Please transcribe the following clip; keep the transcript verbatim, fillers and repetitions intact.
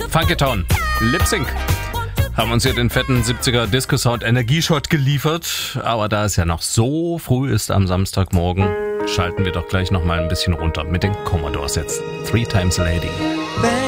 Funky Town, Lip Sync. Haben uns hier den fetten siebziger Disco-Sound Energieshot geliefert. Aber da es ja noch so früh ist am Samstagmorgen, schalten wir doch gleich noch mal ein bisschen runter mit den Commodores jetzt. Three Times a Lady.